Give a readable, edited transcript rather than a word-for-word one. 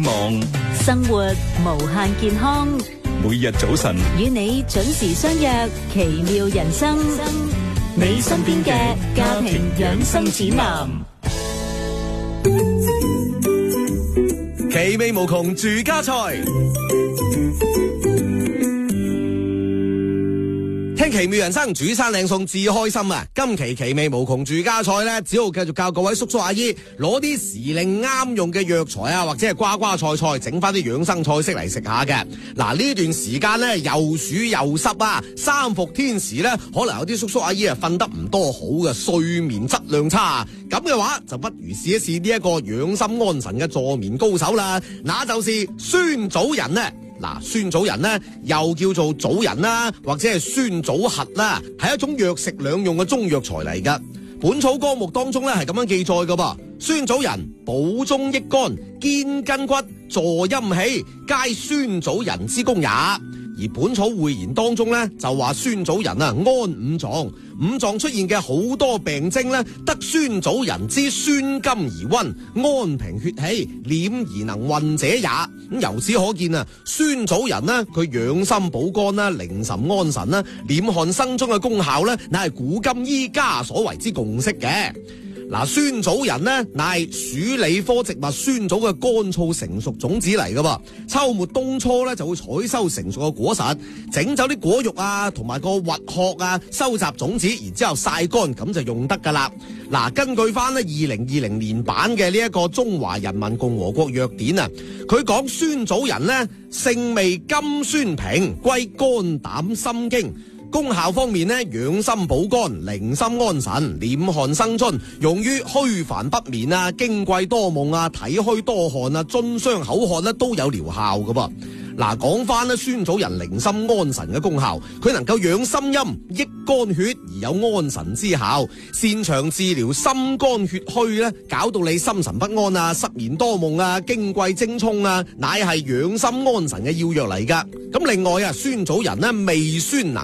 望生活無限健康， 每日早晨與你準時相約，奇妙人生，你身邊嘅家庭養生指南。 奇味無窮住家菜，聽奇妙人生煮餐靚餸至開心啊！今期奇味無窮住家菜呢，只要繼續教各位叔叔阿姨攞啲時令啱用嘅藥材啊，或者係瓜瓜菜菜，整翻啲養生菜式嚟食下嘅。嗱，呢段時間呢，又暑又濕啊，三伏天時呢，可能有啲叔叔阿姨啊瞓得唔多好嘅，睡眠質量差。咁嘅話，就不如試一試呢一個養心安神嘅助眠高手啦，那就是酸棗仁呢。嗱，酸棗仁呢，又叫做棗仁啦，或者係酸棗核啦，係一種藥食兩用嘅中藥材嚟噶。本草綱目當中咧係咁樣記載噶噃，酸棗仁補中益肝、堅筋骨、助陰氣，皆酸棗仁之功也。而本草匯言當中咧就話酸棗仁啊安五臟，五臟出現嘅好多病徵咧，得酸棗仁之酸甘而溫，安平血氣，斂而能運者也。咁由此可見啊，酸棗仁呢，佢養心補肝啦、寧神安神啦、斂汗生津嘅功效咧，乃係古今醫家所為之共識嘅。嗱，酸棗仁呢，乃係鼠李科植物酸棗嘅乾燥成熟種子嚟噶噃。秋末冬初咧就會採收成熟嘅果實，整走啲果肉啊，同埋個核殼啊，收集種子，然之後曬乾，咁就用得噶啦。嗱，根據翻咧2020年版嘅呢一個中華人民共和國藥典啊，佢講酸棗仁呢，性味甘酸平，歸肝膽心經。功效方面呢，養心補肝、寧心安神、斂汗生津，用於虛煩不眠啊、驚悸多夢啊、體虛多汗啊、津傷口渴咧都有療效噶噃。嗱，講翻咧酸棗仁寧心安神嘅功效，佢能夠養心陰、益肝血而有安神之效，擅長治療心肝血虛咧，搞到你心神不安啊、失眠多夢啊、驚悸精聰啊，乃係養心安神嘅要藥嚟噶。咁另外啊，酸棗仁呢，味酸能